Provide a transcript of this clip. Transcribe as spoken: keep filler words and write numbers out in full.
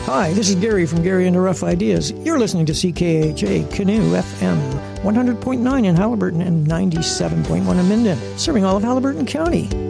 Hi, this is Gary from Gary and the Rough Ideas. You're listening to C K H A Canoe F M, one hundred point nine in Haliburton and ninety-seven point one in Minden, serving all of Haliburton County.